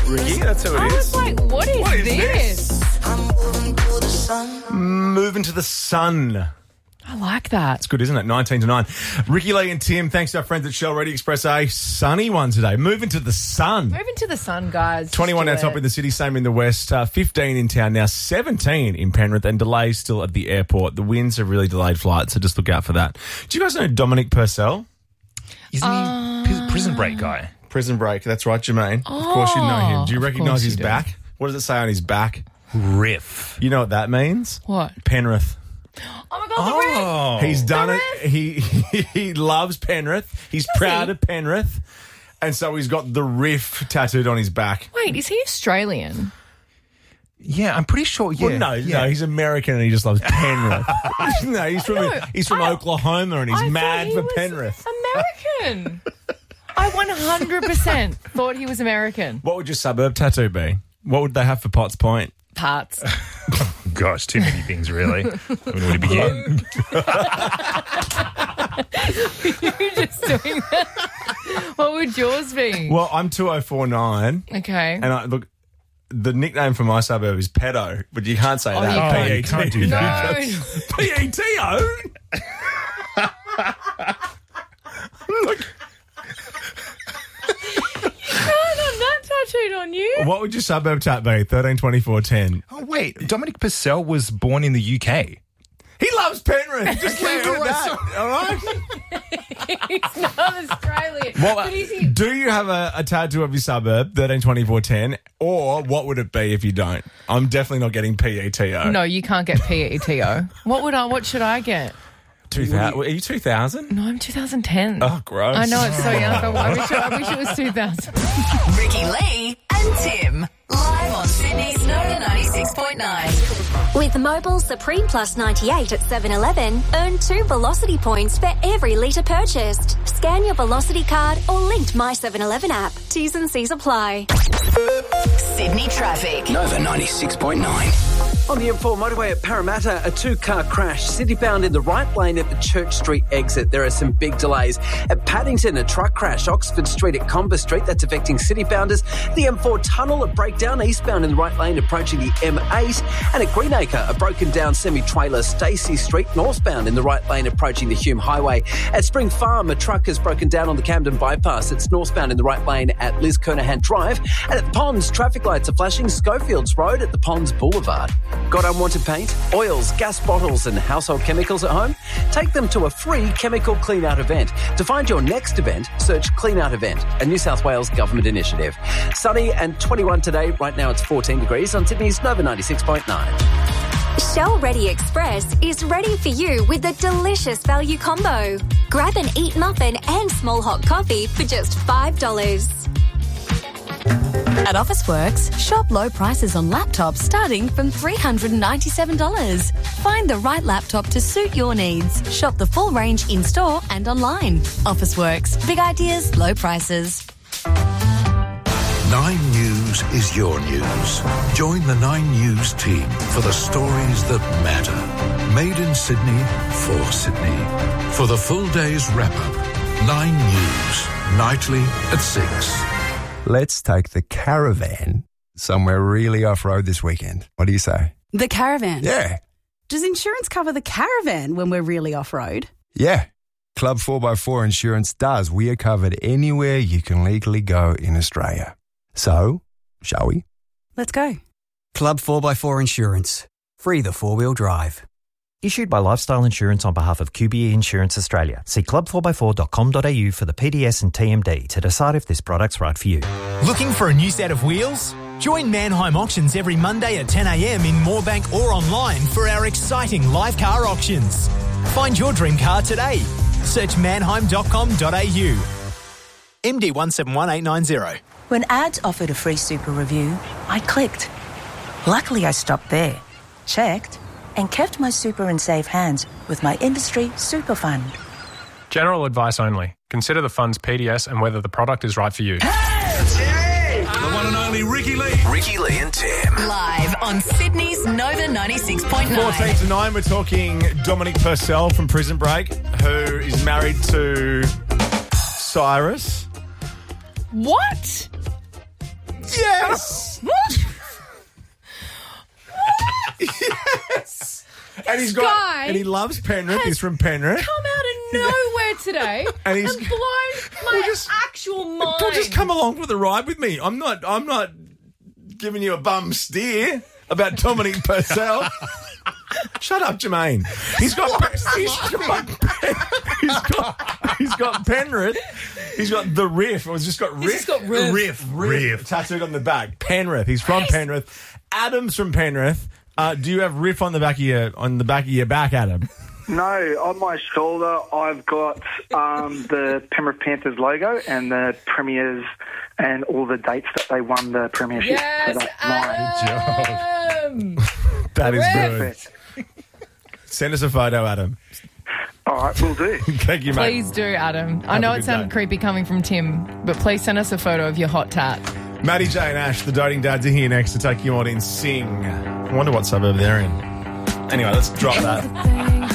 Ricky. That's who it I is. was like, what is this? Moving to the sun. I like that. It's good, isn't it? 19 to 9. Ricky Lee and Tim, thanks to our friends at Shell Ready Express, a sunny one today. Moving to the sun. Moving to the sun, guys. 21 Let's do out top it. in the city, same in the west. 15 in town now, 17 in Penrith, and delays still at the airport. The winds have really delayed flights, so just look out for that. Do you guys know Dominic Purcell? Isn't he Prison Break guy? Prison Break, that's right, Jermaine. Of course you know him. Do you of recognise course his you do. back? What does it say on his back? Riff. You know what that means? What? Penrith. Oh, my God, the red. Oh. He's done it. He loves Penrith. He's proud of Penrith. And so he's got the riff tattooed on his back. Wait, is he Australian? Yeah, I'm pretty sure. Yeah. Well, no, he's American and he just loves Penrith. No, he's from Oklahoma and he's I mad thought he for was Penrith. American. I 100% thought he was American. What would your suburb tattoo be? What would they have for Potts Point? Parts. Gosh, too many things, really. I mean, where to begin? You're just doing that. What would yours be? Well, I'm 2049. Okay. And look, the nickname for my suburb is Pedo, but you can't say that. you can't. You can't do that. No. P-E-T-O? Look, That tattooed on you. what would your suburb tat be? 13, 24, 10. Oh, wait. Dominic Purcell was born in the UK. He loves Penrith. Just leave it at that. All right? He's not Australian. What, But is he? do you have a tattoo of your suburb, 13, 24, 10? Or what would it be if you don't? I'm definitely not getting P-E-T-O. No, you can't get PETO. What should I get? 2000. Are you 2000? No, I'm 2010. Oh, gross. I know, it's so young. I wish it was 2000. Ricky Lee and Tim. Live on Sydney's Nova 96.9. With Mobile Supreme Plus 98 at 7-Eleven, earn 2 Velocity points for every litre purchased. Scan your Velocity card or linked My 7-Eleven app. T's and C's apply. Sydney traffic. Nova 96.9. On the M4 motorway at Parramatta, a 2-car crash, city-bound in the right lane at the Church Street exit. There are some big delays. At Paddington, a truck crash, Oxford Street at Comber Street, that's affecting city-bounders. The M4 tunnel, a breakdown, eastbound in the right lane, approaching the M8. And at Greenacre, a broken-down semi-trailer, Stacey Street, northbound in the right lane, approaching the Hume Highway. At Spring Farm, a truck has broken down on the Camden Bypass. It's northbound in the right lane at Liz Kernahan Drive. And at the Ponds, traffic lights are flashing Schofields Road at the Ponds Boulevard. Got unwanted paint, oils, gas bottles and household chemicals at home? Take them to a free chemical clean-out event. To find your next event, search Clean Out Event, a New South Wales government initiative. Sunny and 21 today. Right now it's 14 degrees on Sydney's Nova 96.9. Shell Ready Express is ready for you with a delicious value combo. Grab an Eat muffin and small hot coffee for just $5. At Officeworks, shop low prices on laptops starting from $397. Find the right laptop to suit your needs. Shop the full range in-store and online. Officeworks. Big ideas, low prices. 9 News is your news. Join the 9 News team for the stories that matter. Made in Sydney, for Sydney. For the full day's wrap-up, 9 News, nightly at 6. Let's take the caravan somewhere really off-road this weekend. What do you say? The caravan? Yeah. Does insurance cover the caravan when we're really off-road? Yeah. Club 4x4 Insurance does. We are covered anywhere you can legally go in Australia. So, shall we? Let's go. Club 4x4 Insurance. Free the 4-wheel drive. Issued by Lifestyle Insurance on behalf of QBE Insurance Australia. See club4x4.com.au for the PDS and TMD to decide if this product's right for you. Looking for a new set of wheels? Join Manheim Auctions every Monday at 10 a.m. in Moorebank or online for our exciting live car auctions. Find your dream car today. Search manheim.com.au. MD 171890. When ads offered a free super review, I clicked. Luckily, I stopped there, checked, and kept my super in safe hands with my industry super fund. General advice only. Consider the fund's PDS and whether the product is right for you. Hey, the one and only Ricky Lee. Ricky Lee and Tim. Live on Sydney's Nova 96.9. 14 to 9, we're talking Dominic Purcell from Prison Break, who is married to Cyrus. What? Yeah. Yes. Yes. And he's guy and he loves Penrith. He's from Penrith. Come out of nowhere today And and, he's- blown my actual mind. Well, just come along for the ride with me. I'm not giving you a bum steer about Dominic Purcell. Shut up, Jermaine. He's got Penrith. He's got the Riff. Or he's just got Riff. He's just got Riff. Tattooed on the back. Penrith. He's from Penrith. Adam's from Penrith. Do you have Riff on the back of your back, Adam? No, on my shoulder I've got the Penrith Panthers logo and the premiers and all the dates that they won the premiership. Yes, So that's mine. That is Riff. good. Send us a photo, Adam. All right, we'll do. Thank you, mate. Please do, Adam. I Have know a it good sounded day. creepy coming from Tim, but please send us a photo of your hot tat. Maddie J and Ash, the Doting Dads, are here next to take you on in Sing. I wonder what suburb they're in. Anyway, let's drop that.